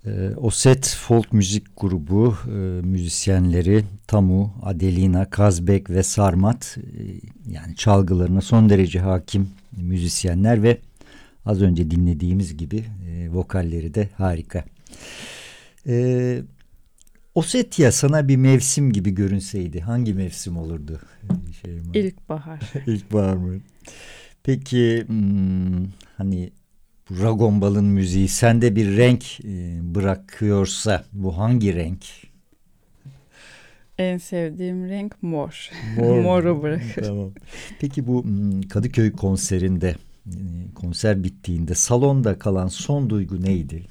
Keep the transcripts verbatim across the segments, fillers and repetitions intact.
E, Osset folk müzik grubu e, müzisyenleri Tamu, Adelina, Kazbek ve Sarmat, e, yani çalgılarına son derece hakim müzisyenler ve az önce dinlediğimiz gibi e, vokalleri de harika. E, Ossetya sana bir mevsim gibi görünseydi hangi mevsim olurdu? Şey mi? İlkbahar. İlkbahar mı? Peki hmm, hani bu Ragombal'ın müziği sende bir renk e, bırakıyorsa bu hangi renk? En sevdiğim renk mor. Mor mu? Moru bırakır. Tamam. Peki bu hmm, Kadıköy konserinde e, konser bittiğinde salonda kalan son duygu neydi?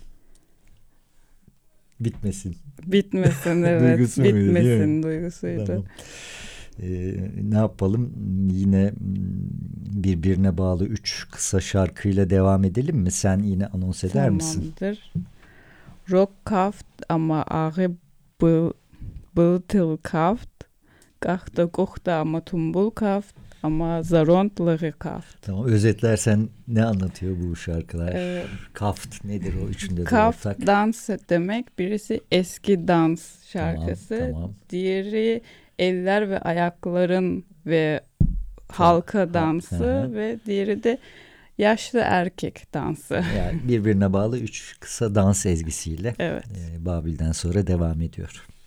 Bitmesin. Bitmesin, evet. Duygusu muydu, değil mi? Bitmesin duygusuydu. Tamam. Ee, ne yapalım? Yine birbirine bağlı üç kısa şarkıyla devam edelim mi? Sen yine anons eder misin? Tamamdır. Rockkraft ama ağrı bıltılkraft. Gahta guhta ama tumbulkraft ama zarontları kraft. Tamam. Özetlersen ne anlatıyor bu şarkılar? Ee, Kaft nedir o üçünde de Kraft ortak? dans demek. Birisi eski dans şarkısı. Tamam, tamam. Diğeri eller ve ayakların ve halka dansı Ha, ve diğeri de yaşlı erkek dansı. yani birbirine bağlı üç kısa dans ezgisiyle Evet. e, Babil'den sonra devam ediyor.